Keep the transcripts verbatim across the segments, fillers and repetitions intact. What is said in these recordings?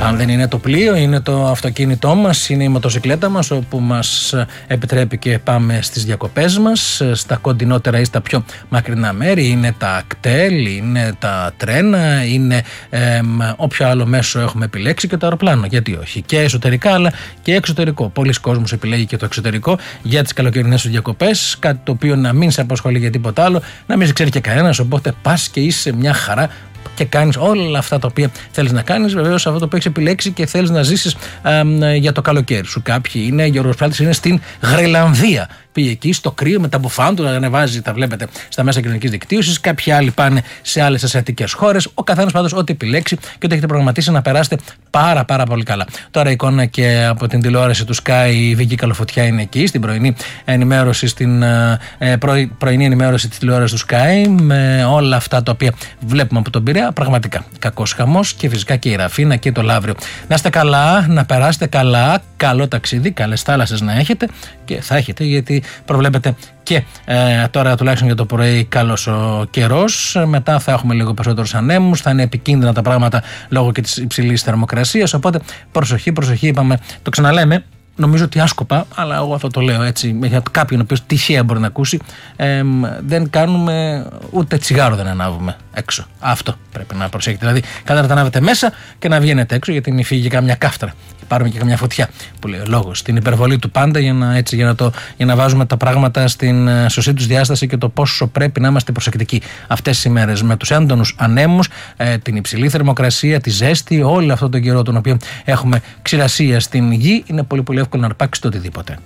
Αν δεν είναι το πλοίο, είναι το αυτοκίνητό μας, είναι η μοτοσυκλέτα μας, όπου μας επιτρέπει και πάμε στις διακοπές μας, στα κοντινότερα ή στα πιο μακρινά μέρη. Είναι τα κτέλ, είναι τα τρένα, είναι ε, όποιο άλλο μέσο έχουμε επιλέξει, και το αεροπλάνο. Γιατί όχι? Και εσωτερικά αλλά και εξωτερικό. Πολλοί κόσμος επιλέγει και το εξωτερικό για τις καλοκαιρινές σου διακοπές, κάτι το οποίο να μην σε απασχολεί για τίποτα άλλο, να μην σε ξέρει και κανένας, οπότε πας και είσαι μια χαρά και κάνεις όλα αυτά τα οποία θέλεις να κάνεις. Βεβαίως αυτό το που έχεις επιλέξει και θέλεις να ζήσεις α, για το καλοκαίρι σου. Κάποιοι είναι, Γιώργος Πράλτης είναι στην Γρυλανδία. Πήγε εκεί στο κρύο με τα μπουφάν του, ανεβάζει, τα βλέπετε στα μέσα κοινωνικής δικτύωσης. Κάποιοι άλλοι πάνε σε άλλες ασιατικές χώρες. Ο καθένας πάντως ό,τι επιλέξει και ό,τι έχετε προγραμματίσει να περάσετε πάρα πάρα πολύ καλά. Τώρα εικόνα και από την τηλεόραση του Sky, η Βίκη Καλοφωτιά είναι εκεί στην πρωινή ενημέρωση, στην ε, πρωι, πρωινή ενημέρωση της τηλεόρασης του Sky, με όλα αυτά τα οποία βλέπουμε από τον Πειραιά. Πραγματικά κακός χαμός, και φυσικά και η Ραφίνα και το Λαύριο. Να είστε καλά, να περάσετε καλά, καλό ταξίδι, καλές θάλασσες να έχετε, και θα έχετε, γιατί προβλέπετε και ε, τώρα τουλάχιστον για το πρωί καλός ο καιρός. Μετά θα έχουμε λίγο περισσότερους ανέμους, θα είναι επικίνδυνα τα πράγματα λόγω και της υψηλής θερμοκρασίας. Οπότε προσοχή, προσοχή, είπαμε, το ξαναλέμε. Νομίζω ότι άσκοπα, αλλά εγώ αυτό το λέω έτσι για κάποιον ο οποίος τυχαία μπορεί να ακούσει, ε, δεν κάνουμε ούτε τσιγάρο, δεν ανάβουμε έξω. Αυτό πρέπει να προσέχετε. Δηλαδή, κατά να ανάβετε μέσα και να βγαίνετε έξω, γιατί μην φύγει καμιά κάφτρα και πάρουμε και καμιά φωτιά, που λέει ο λόγος. Την υπερβολή του πάντα, για να, έτσι, για να, το, για να βάζουμε τα πράγματα στην σωστή τους διάσταση και το πόσο πρέπει να είμαστε προσεκτικοί αυτές τις ημέρες με τους έντονους ανέμους, ε, την υψηλή θερμοκρασία, τη ζέστη, όλο αυτό τον καιρό τον οποίο έχουμε ξηρασία στην γη. Είναι πολύ πολύ εύκολο να αρπάξει το οτιδήποτε.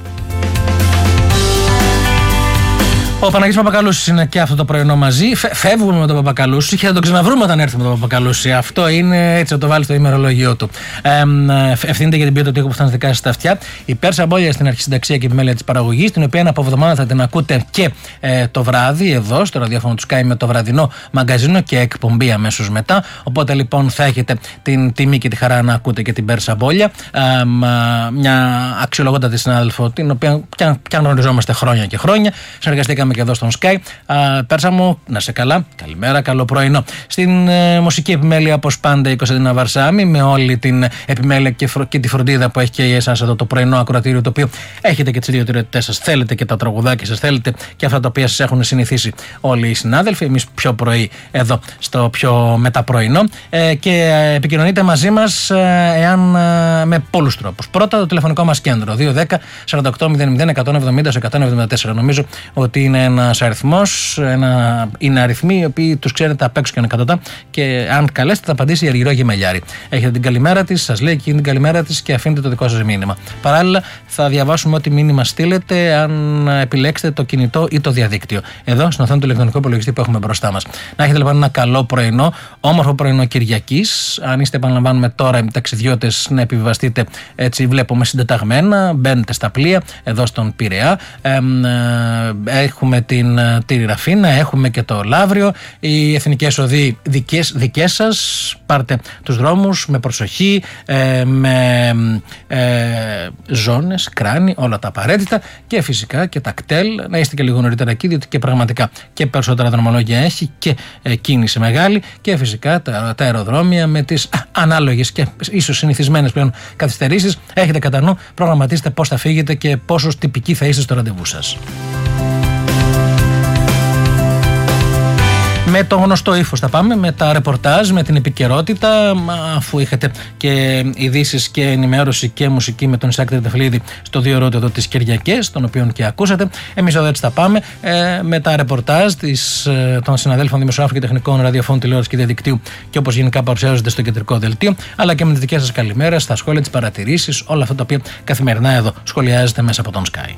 Ο Παναγιώτης Παπακαλούσης είναι και αυτό το πρωινό μαζί. Φε, φεύγουμε με τον Παπακαλούση και θα τον ξαναβρούμε όταν έρθουμε με τον Παπακαλούση. Αυτό είναι, έτσι θα το βάλει στο ημερολόγιο του. Ε, ευθύνεται για την ποιότητα του ήχου που φτάνει δικά σας στα αυτιά. Η Πέρσα Μπόλια στην αρχισυνταξία και επιμέλεια της παραγωγής, την οποία από εβδομάδα θα την ακούτε και ε, το βράδυ εδώ στο ραδιόφωνο του Sky με το βραδινό μαγκαζίνο και εκπομπή αμέσως μετά. Οπότε λοιπόν θα έχετε την τιμή και τη χαρά να ακούτε και την Πέρσα Μπόλια. Ε, μια αξιολογότατη συνάδελφο, την οποία πια γνωριζόμαστε χρόνια και χρόνια. Συνεργαστήκαμε και εδώ στον Sky. Α, Πέρσα μου, να σε καλά. Καλημέρα, καλό πρωινό. Στην ε, μουσική επιμέλεια, όπως πάντα, η Κωνσταντίνα Βαρσάμι, με όλη την επιμέλεια και, φρο, και τη φροντίδα που έχει και εσάς εδώ το πρωινό ακροατήριο, το οποίο έχετε και τις ιδιαιτερότητές σας. Θέλετε και τα τραγουδάκια σας, θέλετε και αυτά τα οποία σας έχουν συνηθίσει όλοι οι συνάδελφοι. Εμείς πιο πρωί εδώ στο πιο μεταπρωινό. Ε, και επικοινωνείτε μαζί μας ε, εάν, ε, με πολλούς τρόπους. Πρώτα, το τηλεφωνικό μας κέντρο δύο ένα μηδέν σαράντα οκτώ μηδέν μηδέν εκατόν εβδομήντα εκατόν εβδομήντα τέσσερα. Νομίζω ότι είναι ένας αριθμός, ένα, είναι αριθμοί οι οποίοι τους ξέρετε απ' έξω και ανεκατοτά, και αν καλέσετε θα απαντήσει η Αργυρό Γεμελιάρη. Έχετε την καλημέρα της, σας λέει εκείνη την καλημέρα της και αφήνετε το δικό σας μήνυμα. Παράλληλα, θα διαβάσουμε ό,τι μήνυμα στείλετε, αν επιλέξετε το κινητό ή το διαδίκτυο. Εδώ, στην οθόνη του ηλεκτρονικού υπολογιστή που έχουμε μπροστά μας. Να έχετε λοιπόν ένα καλό πρωινό, όμορφο πρωινό Κυριακής. Αν είστε, επαναλαμβάνουμε τώρα, οι ταξιδιώτες, να επιβιβαστείτε, έτσι βλέπουμε συντεταγμένα. Μπαίνετε στα πλοία εδώ στον Πειραιά. Ε, ε, έχουμε την, τη Ραφίνα, έχουμε και το Λαύριο. Οι εθνικές οδοί δικές, δικές σας. Πάρτε τους δρόμους με προσοχή, ε, με ε, ζώνες, κράνη, όλα τα απαραίτητα, και φυσικά και τα κτέλ. Να είστε και λίγο νωρίτερα εκεί, διότι και πραγματικά και περισσότερα δρομολόγια έχει και ε, κίνηση μεγάλη, και φυσικά τα, τα αεροδρόμια με τις α, ανάλογες και ίσως συνηθισμένες πλέον καθυστερήσεις. Έχετε κατά νου, προγραμματίστε πώς θα φύγετε και πόσο τυπικοί θα είστε στο ραντεβού σας. Με το γνωστό ύφος θα πάμε, με τα ρεπορτάζ, με την επικαιρότητα, αφού είχατε και ειδήσεις και ενημέρωση και μουσική με τον Ισάκ Τριανταφυλλίδη στο δύο ώρο εδώ τις Κυριακές, τον οποίον και ακούσατε. Εμείς εδώ έτσι θα πάμε, ε, με τα ρεπορτάζ της, ε, των συναδέλφων δημοσιογράφων και τεχνικών ραδιοφώνου, τηλεόρασης και διαδικτύου, και όπως γενικά παρουσιάζονται στο κεντρικό δελτίο, αλλά και με τις δικές σας καλημέρες, στα σχόλια, τις παρατηρήσεις, όλα αυτά τα οποία καθημερινά εδώ σχολιάζετε μέσα από τον Sky.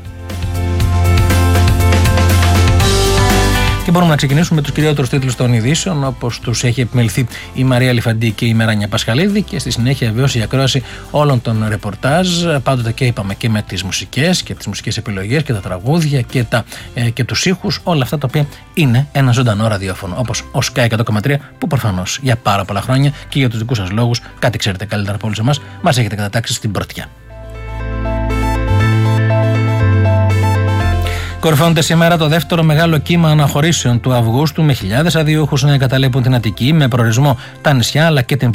Και μπορούμε να ξεκινήσουμε με τους κυριότερους τίτλους των ειδήσεων, όπως τους έχει επιμεληθεί η Μαρία Λιφαντή και η Μεράνια Πασχαλίδη, και στη συνέχεια βεβαίως η ακρόαση όλων των ρεπορτάζ. Πάντοτε και είπαμε και με τις μουσικές και τις μουσικές επιλογές και τα τραγούδια και, τα, ε, και τους ήχους, όλα αυτά τα οποία είναι ένα ζωντανό ραδιόφωνο, όπως ο Sky εκατό κόμμα τρία, που προφανώς για πάρα πολλά χρόνια και για τους δικούς σας λόγους, κάτι ξέρετε καλύτερα από όλους εμάς, μας έχετε κατατάξει στην πρωτιά. Κορυφώνεται σήμερα το δεύτερο μεγάλο κύμα αναχωρήσεων του Αυγούστου, με χιλιάδες αδειούχους να εγκαταλείπουν την Αττική, με προορισμό τα νησιά αλλά και την